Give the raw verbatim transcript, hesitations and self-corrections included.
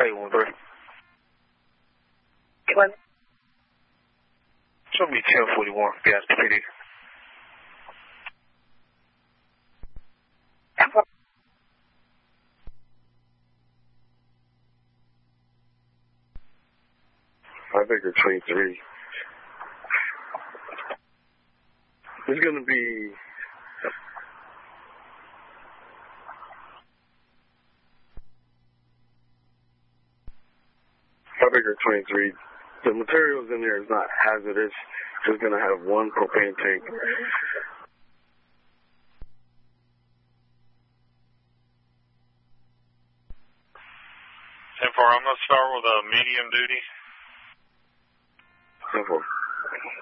eight one three. What? Show me ten forty-one, Gadsden P D. I think it's twenty-three. It's going to be... I think it's twenty-three. The materials in there is not hazardous. It's going to have one propane tank. ten four, I'm going to start with a medium duty. ten four.